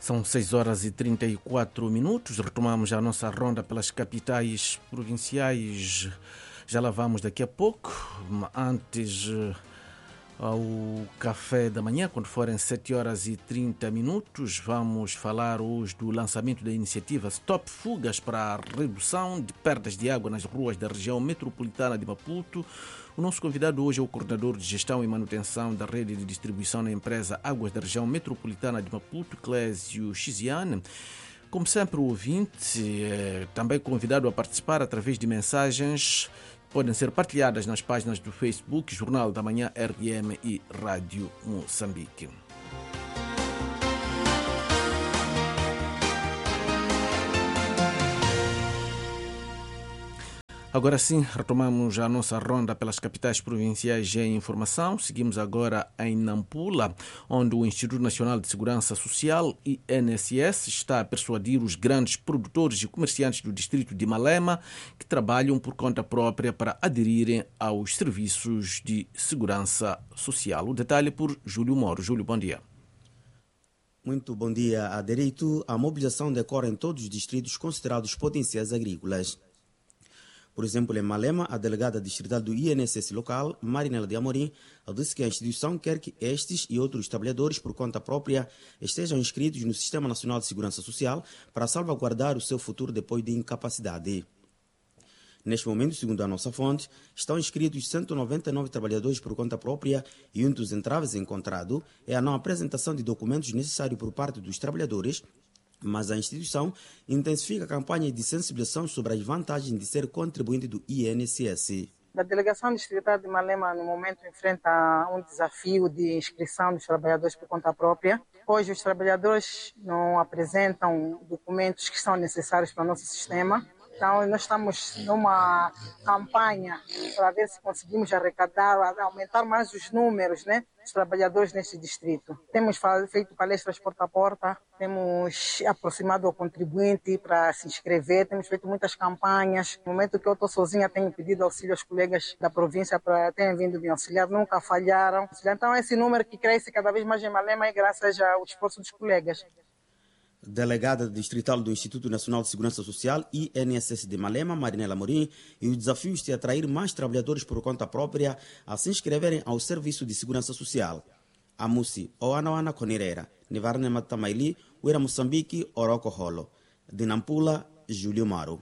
São 6h34. Retomamos a nossa ronda pelas capitais provinciais. Já lá vamos daqui a pouco. Antes, ao café da manhã, quando forem 7h30, vamos falar hoje do lançamento da iniciativa Stop Fugas para a redução de perdas de água nas ruas da região metropolitana de Maputo. O nosso convidado hoje é o coordenador de gestão e manutenção da rede de distribuição na empresa Águas da região metropolitana de Maputo, Clésio Xiziane. Como sempre, o ouvinte é também convidado a participar através de mensagens que podem ser partilhadas nas páginas do Facebook, Jornal da Manhã RDM e Rádio Moçambique. Agora sim, retomamos a nossa ronda pelas capitais provinciais em informação. Seguimos agora em Nampula, onde o Instituto Nacional de Segurança Social, INSS, está a persuadir os grandes produtores e comerciantes do distrito de Malema que trabalham por conta própria para aderirem aos serviços de segurança social. O detalhe por Júlio Moro. Júlio, bom dia. Muito bom dia. A direito, a mobilização decorre em todos os distritos considerados potenciais agrícolas. Por exemplo, em Malema, a delegada distrital do INSS local, Marinela de Amorim, disse que a instituição quer que estes e outros trabalhadores por conta própria estejam inscritos no Sistema Nacional de Segurança Social para salvaguardar o seu futuro depois de incapacidade. Neste momento, segundo a nossa fonte, estão inscritos 199 trabalhadores por conta própria e um dos entraves encontrado é a não apresentação de documentos necessários por parte dos trabalhadores, mas a instituição intensifica a campanha de sensibilização sobre as vantagens de ser contribuinte do INSS. A delegação distrital de Malema, no momento, enfrenta um desafio de inscrição dos trabalhadores por conta própria. Hoje, os trabalhadores não apresentam documentos que são necessários para o nosso sistema. Então, nós estamos numa campanha para ver se conseguimos arrecadar, aumentar mais os números, dos trabalhadores neste distrito. Temos feito palestras porta a porta, temos aproximado o contribuinte para se inscrever, temos feito muitas campanhas. No momento que eu estou sozinha, tenho pedido auxílio aos colegas da província para terem vindo me auxiliar, nunca falharam. Então, esse número que cresce cada vez mais em Malema é graças ao esforço dos colegas. Delegada distrital do Instituto Nacional de Segurança Social, INSS de Malema, Marinela Amorim, e o desafio é atrair mais trabalhadores por conta própria a se inscreverem ao Serviço de Segurança Social. Amusi, Oanawana Conireira, Nivarne Matamaili, Uera Moçambique, Oroco Rolo. De Nampula, Júlio Maro.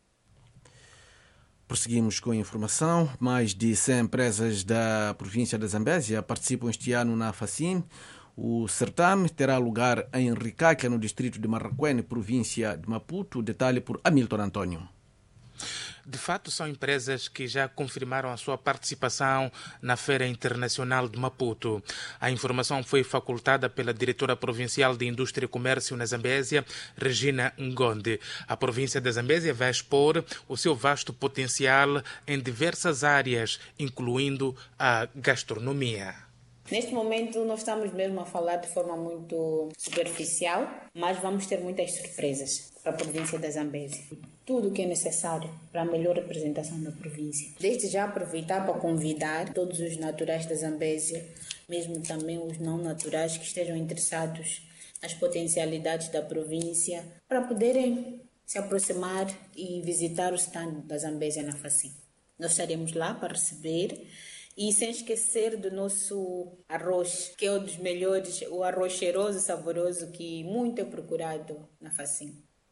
Prosseguimos com a informação. Mais de 100 empresas da província da Zambésia participam este ano na FACIM. O certame terá lugar em Ricaca, no distrito de Marraquene, província de Maputo. Detalhe por Hamilton Antônio. De fato, são empresas que já confirmaram a sua participação na Feira Internacional de Maputo. A informação foi facultada pela diretora provincial de Indústria e Comércio na Zambésia, Regina Ngonde. A província da Zambésia vai expor o seu vasto potencial em diversas áreas, incluindo a gastronomia. Neste momento, nós estamos mesmo a falar de forma muito superficial, mas vamos ter muitas surpresas para a província da Zambésia. Tudo o que é necessário para a melhor representação da província. Desde já aproveitar para convidar todos os naturais da Zambésia, mesmo também os não naturais que estejam interessados nas potencialidades da província, para poderem se aproximar e visitar o stand da Zambésia na FACIM. Nós estaremos lá para receber. E sem esquecer do nosso arroz, que é um dos melhores, o arroz cheiroso e saboroso que muito é procurado na FACIM.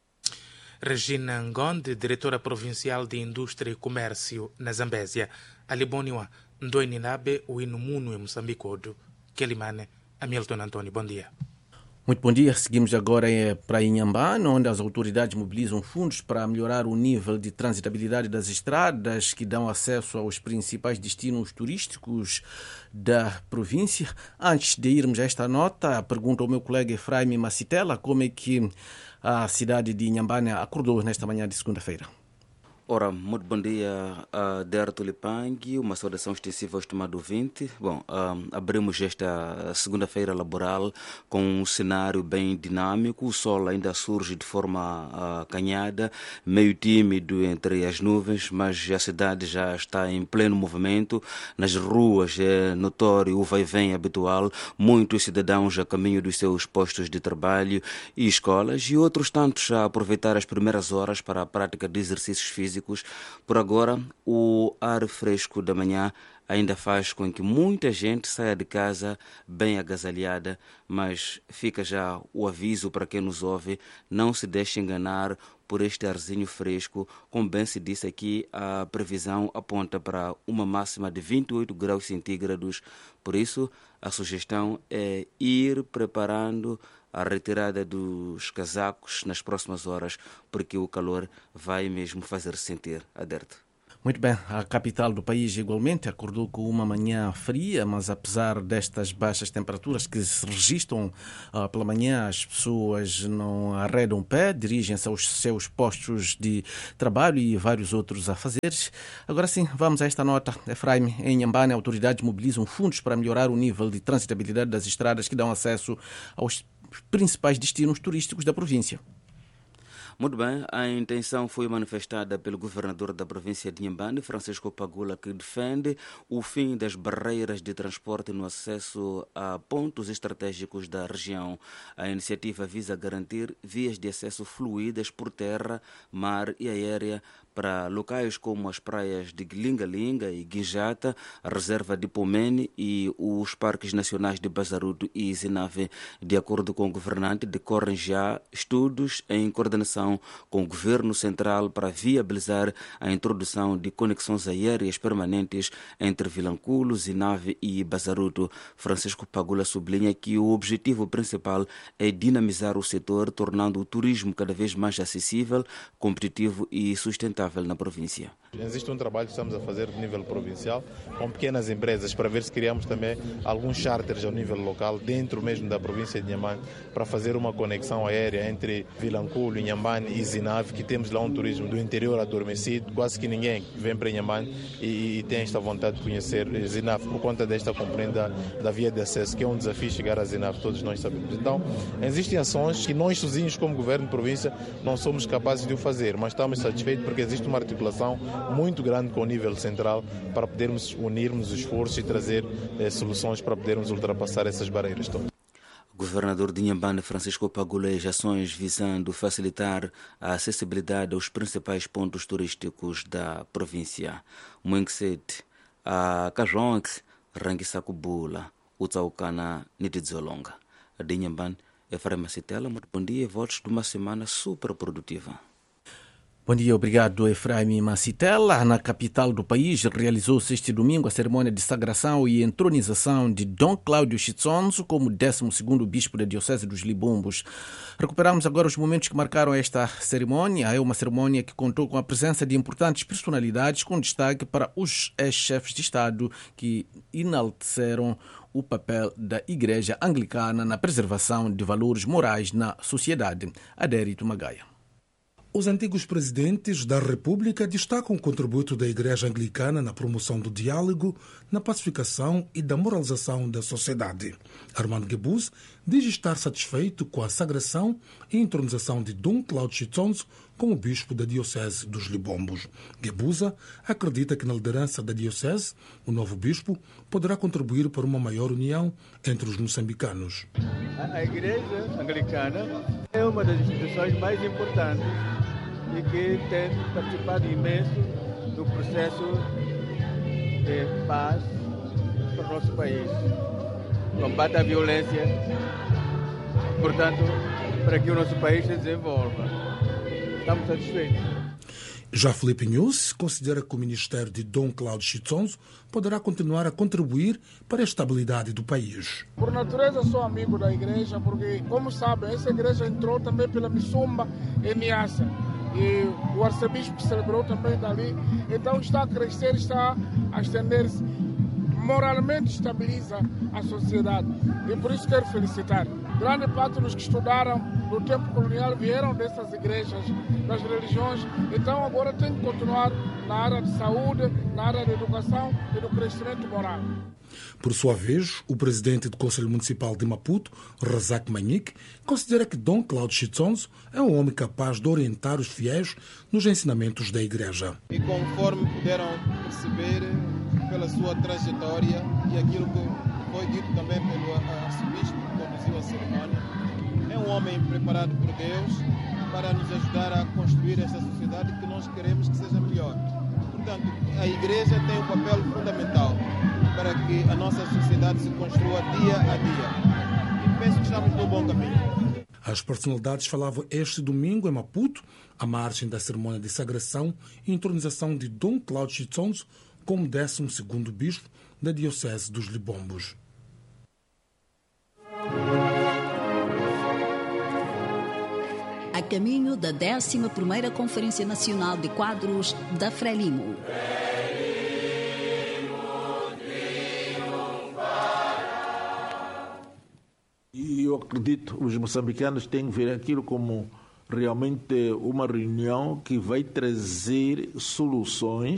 Regina Ngonde, diretora provincial de Indústria e Comércio na Zambésia. Aliboniwa, Ndoininabe, o Inumunu em Moçambique, Kelimane, Hamilton Antônio, bom dia. Muito bom dia. Seguimos agora para Inhambane, onde as autoridades mobilizam fundos para melhorar o nível de transitabilidade das estradas que dão acesso aos principais destinos turísticos da província. Antes de irmos a esta nota, pergunto ao meu colega Efraim Macitela como é que a cidade de Inhambane acordou nesta manhã de segunda-feira. Ora, muito bom dia, Derto Lipang, uma saudação extensiva ao estimado ouvinte. Bom, abrimos esta segunda-feira laboral com um cenário bem dinâmico. O sol ainda surge de forma acanhada, meio tímido entre as nuvens, mas a cidade já está em pleno movimento. Nas ruas é notório o vai-vem habitual, muitos cidadãos a caminho dos seus postos de trabalho e escolas, e outros tantos a aproveitar as primeiras horas para a prática de exercícios físicos. Por agora, o ar fresco da manhã ainda faz com que muita gente saia de casa bem agasalhada, mas fica já o aviso para quem nos ouve: não se deixe enganar por este arzinho fresco. Como bem se disse aqui, a previsão aponta para uma máxima de 28 graus centígrados. Por isso, a sugestão é ir preparando a retirada dos casacos nas próximas horas, porque o calor vai mesmo fazer sentir. Aderto. Muito bem, a capital do país igualmente acordou com uma manhã fria, mas apesar destas baixas temperaturas que se registram pela manhã, as pessoas não arredam o pé, dirigem-se aos seus postos de trabalho e vários outros afazeres. Agora sim, vamos a esta nota. Efraim, em Inhambane, autoridades mobilizam fundos para melhorar o nível de transitabilidade das estradas que dão acesso aos principais destinos turísticos da província. Muito bem, a intenção foi manifestada pelo governador da província de Inhambane, Francisco Pagula, que defende o fim das barreiras de transporte no acesso a pontos estratégicos da região. A iniciativa visa garantir vias de acesso fluídas por terra, mar e aérea para locais como as praias de Lingalinga e Guinjata, a reserva de Pomene e os parques nacionais de Bazaruto e Zinave. De acordo com o governante, decorrem já estudos em coordenação com o governo central para viabilizar a introdução de conexões aéreas permanentes entre Vilanculo, Zinave e Bazaruto. Francisco Pagula sublinha que o objetivo principal é dinamizar o setor, tornando o turismo cada vez mais acessível, competitivo e sustentável na província. Existe um trabalho que estamos a fazer de nível provincial com pequenas empresas para ver se criamos também alguns charters ao nível local dentro mesmo da província de Inhambane para fazer uma conexão aérea entre Vilanculo, Inhambane e Zinave, que temos lá um turismo do interior adormecido. Quase que ninguém vem para Inhambane e tem esta vontade de conhecer Zinave por conta desta componente da via de acesso, que é um desafio chegar a Zinave, todos nós sabemos. Então, existem ações que nós sozinhos como governo de província não somos capazes de o fazer, mas estamos satisfeitos porque existe uma articulação muito grande com o nível central para podermos unirmos esforços e trazer soluções para podermos ultrapassar essas barreiras todas. Governador de Inhambane, Francisco Pagula, ações visando facilitar a acessibilidade aos principais pontos turísticos da província. Muengset, a Kajonk, Rangisakubula, Utsaukana, Nitidzolonga. De Inhambane, Efraim Citela, muito bom dia e votos de uma semana super produtiva. Bom dia, obrigado Efraim Macitela. Na capital do país realizou-se este domingo a cerimônia de sagração e entronização de Dom Cláudio Chitsonzo como 12º bispo da Diocese dos Libumbos. Recuperamos agora os momentos que marcaram esta cerimônia. É uma cerimônia que contou com a presença de importantes personalidades, com destaque para os ex-chefes de Estado que enalteceram o papel da Igreja Anglicana na preservação de valores morais na sociedade. Adérito Magaia. Os antigos presidentes da República destacam o contributo da Igreja Anglicana na promoção do diálogo, na pacificação e da moralização da sociedade. Armando Guebuza diz estar satisfeito com a sagração e entronização de Dom Cláudio Chitsonzo como bispo da Diocese dos Libombos. Guebuza acredita que na liderança da Diocese, o novo bispo poderá contribuir para uma maior união entre os moçambicanos. A Igreja Anglicana é uma das instituições mais importantes e que tem participado imenso do processo de paz para o nosso país. Combate a violência, portanto, para que o nosso país se desenvolva. Estamos satisfeitos. Já Felipe Nunes considera que o ministério de Dom Cláudio Chitsonzo poderá continuar a contribuir para a estabilidade do país. Por natureza sou amigo da igreja, porque, como sabem, essa igreja entrou também pela Missumba e Niassa. E o arcebispo celebrou também dali. Então está a crescer, está a estender-se. Moralmente estabiliza a sociedade. E por isso quero felicitar. grande parte dos que estudaram no tempo colonial vieram dessas igrejas, das religiões. Então agora tem que continuar na área de saúde, na área de educação e do crescimento moral. Por sua vez, o presidente do Conselho Municipal de Maputo, Razak Manique, considera que Dom Cláudio Chitsonzo é um homem capaz de orientar os fiéis nos ensinamentos da Igreja. E conforme puderam perceber pela sua trajetória e aquilo que foi dito também pelo arcebispo que conduziu a cerimónia, é um homem preparado por Deus para nos ajudar a construir esta sociedade que nós queremos que seja melhor. Portanto, a Igreja tem um papel fundamental para que a nossa sociedade se construa dia a dia. E penso que estamos no bom caminho. As personalidades falavam este domingo em Maputo, à margem da cerimônia de sagração e entronização de Dom Cláudio Chitsonzo como 12º bispo da Diocese dos Libombos. A caminho da 11ª Conferência Nacional de Quadros da Frelimo. E eu acredito que os moçambicanos têm que ver aquilo como realmente uma reunião que vai trazer soluções